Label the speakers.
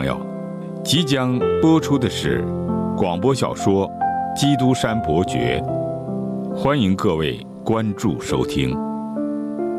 Speaker 1: 朋友，即将播出的是广播小说《基督山伯爵》，欢迎各位关注收听。